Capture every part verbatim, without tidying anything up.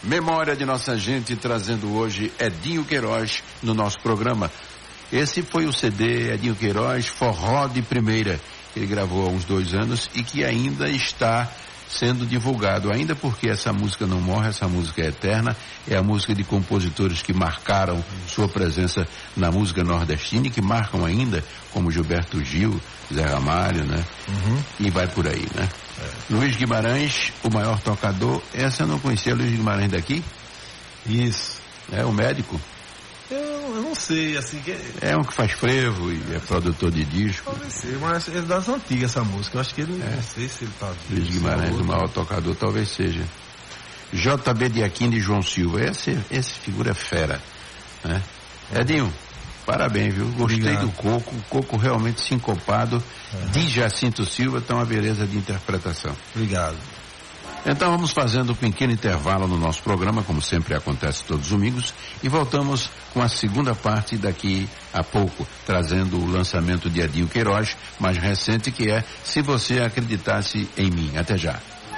Memória de nossa gente, trazendo hoje Edinho Queiroz no nosso programa. Esse foi o C D Edinho Queiroz, Forró de Primeira, que ele gravou há uns dois anos e que ainda está sendo divulgado, ainda porque essa música não morre, essa música é eterna, é a música de compositores que marcaram sua presença na música nordestina e que marcam ainda, como Gilberto Gil, Zé Ramalho, né? Uhum. E vai por aí, né? É. Luiz Guimarães, o maior tocador. Essa eu não conhecia, Luiz Guimarães daqui? Isso. É o médico? Eu, eu não sei, assim que... É um que faz frevo e é produtor de disco. Pode ser, mas é das antigas essa música. Eu acho que ele, é. Não sei se ele tá... Luiz Guimarães, o maior tocador, talvez seja. J B de Aquino e João Silva. Esse, esse figura é fera, né? É. Edinho, parabéns, viu? Gostei Obrigado. do Coco, o Coco realmente sincopado, é. de Jacinto Silva, tá uma beleza de interpretação. Obrigado. Então vamos fazendo um pequeno intervalo no nosso programa, como sempre acontece todos os domingos, e voltamos com a segunda parte daqui a pouco, trazendo o lançamento de Edinho Queiroz, mais recente, que é Se Você Acreditasse em Mim. Até já.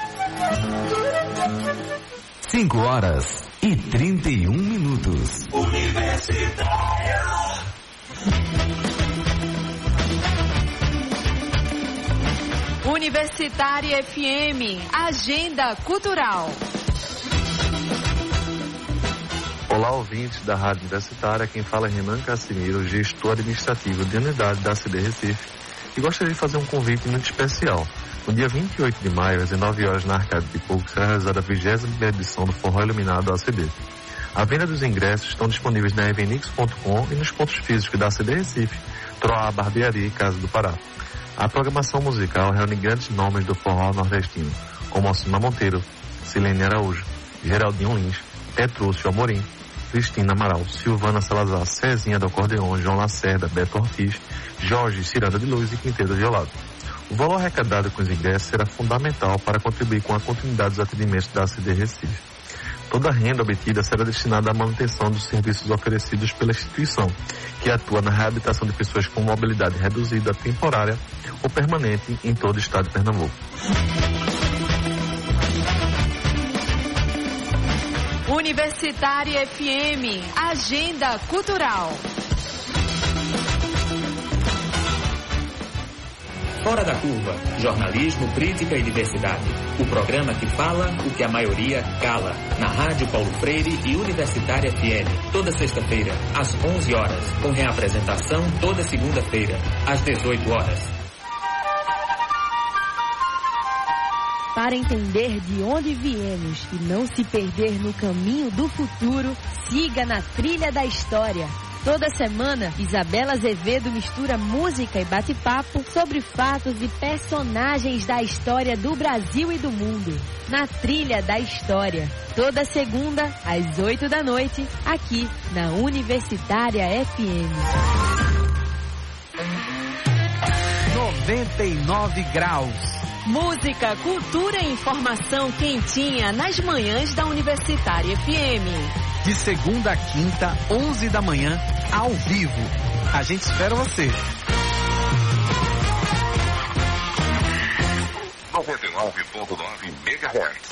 cinco horas e trinta e um minutos. Universitária. Universitária F M, Agenda Cultural. Olá, ouvintes da Rádio Universitária, quem fala é Renan Cassimiro, gestor administrativo de unidade da A C D Recife, e gostaria de fazer um convite muito especial. No dia vinte e oito de maio, às dezenove horas, na Arcade de Pouco, será realizada a vigésima edição do Forró Iluminado da A C D. A venda dos ingressos estão disponíveis na evenix ponto com e nos pontos físicos da A C D Recife, Troá, Barbearia e Casa do Pará. A programação musical reúne grandes nomes do forró nordestino, como Alcimar Monteiro, Silene Araújo, Geraldinho Lins, Petrúcio Amorim, Cristina Amaral, Silvana Salazar, Cezinha do Acordeon, João Lacerda, Beto Ortiz, Jorge Ciranda de Luz e Quinteiro Violado. O valor arrecadado com os ingressos será fundamental para contribuir com a continuidade dos atendimentos da A C D Recife. Toda a renda obtida será destinada à manutenção dos serviços oferecidos pela instituição, que atua na reabilitação de pessoas com mobilidade reduzida, temporária ou permanente em todo o estado de Pernambuco. Universitária F M, Agenda Cultural. Fora da Curva, jornalismo, crítica e diversidade. O programa que fala o que a maioria cala. Na Rádio Paulo Freire e Universitária F M. Toda sexta-feira, às onze horas. Com reapresentação toda segunda-feira, às dezoito horas. Para entender de onde viemos e não se perder no caminho do futuro, siga na trilha da história. Toda semana, Isabela Azevedo mistura música e bate-papo sobre fatos e personagens da história do Brasil e do mundo. Na Trilha da História. Toda segunda, às oito da noite, aqui na Universitária F M. noventa e nove graus. Música, cultura e informação quentinha nas manhãs da Universitária F M. De segunda a quinta, onze da manhã, ao vivo. A gente espera você. noventa e nove ponto nove megahertz.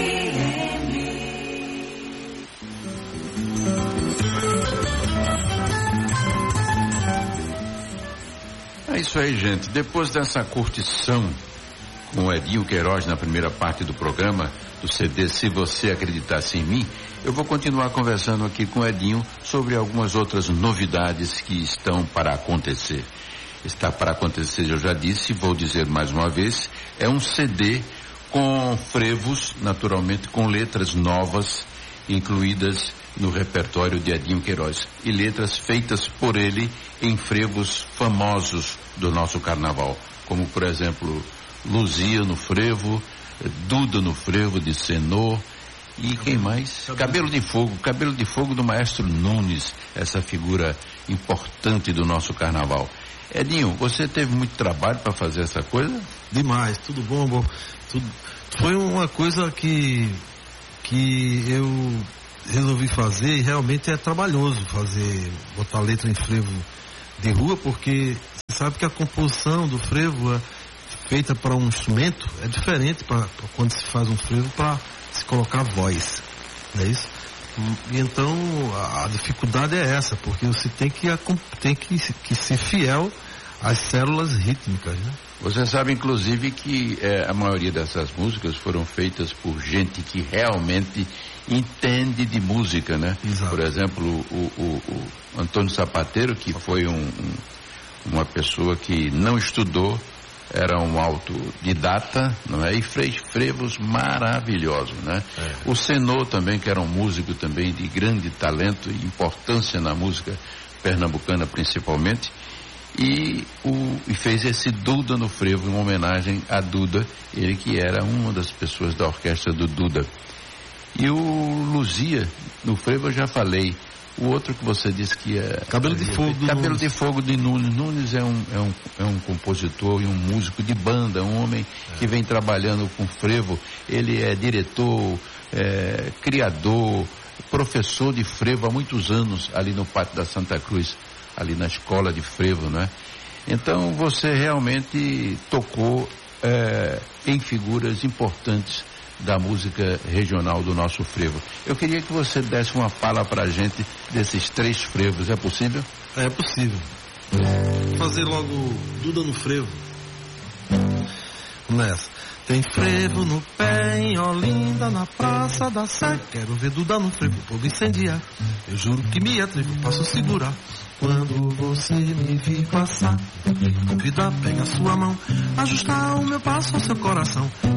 É isso aí, gente. Depois dessa curtição com o Edinho Queiroz na primeira parte do programa, do C D Se Você Acreditasse em Mim, eu vou continuar conversando aqui com o Edinho sobre algumas outras novidades que estão para acontecer. Está para acontecer, eu já disse, vou dizer mais uma vez, é um C D com frevos, naturalmente com letras novas, incluídas no repertório de Edinho Queiroz, e letras feitas por ele em frevos famosos do nosso carnaval, como por exemplo Luzia no frevo, Duda no frevo de Senô, e quem mais? Cabelo de Fogo, Cabelo de Fogo do Maestro Nunes, essa figura importante do nosso carnaval. Edinho, você teve muito trabalho para fazer essa coisa? Demais, tudo bom, bom. Tudo... Foi uma coisa que, que eu resolvi fazer e realmente é trabalhoso fazer, botar letra em frevo de rua, porque você sabe que a composição do frevo é feita para um instrumento é diferente para quando se faz um frevo para se colocar voz. É isso? E então a, a dificuldade é essa, porque você tem que, tem que, que ser fiel às células rítmicas, né? Você sabe, inclusive, que é, a maioria dessas músicas foram feitas por gente que realmente entende de música, né? Exato. Por exemplo, o, o, o Antônio Sapateiro, que foi um, um, uma pessoa que não estudou, era um autodidata, não é? E fez frevos maravilhosos, né? É. O Senô também, que era um músico também de grande talento e importância na música pernambucana principalmente, e, o, e fez esse Duda no frevo em homenagem a Duda, ele que era uma das pessoas da orquestra do Duda. E o Luzia, no frevo eu já falei. O outro que você disse que é... Cabelo de Fogo do Cabelo Nunes. de Fogo de Nunes. Nunes é um, é, um, é um compositor e um músico de banda, um homem é. que vem trabalhando com frevo. Ele é diretor, é, criador, professor de frevo há muitos anos ali no Pátio da Santa Cruz, ali na escola de frevo, né? Então você realmente tocou é, em figuras importantes da música regional do nosso frevo. Eu queria que você desse uma fala pra gente desses três frevos, é possível? É possível. Vou fazer logo Duda no frevo. Nessa. Tem frevo no pé em Olinda, na Praça da Sé. Quero ver Duda no frevo, povo incendiar. Eu juro que me atrevo, passo segurar. Quando você me vir passar, convidar, pega a sua mão, ajustar o meu passo ao seu coração.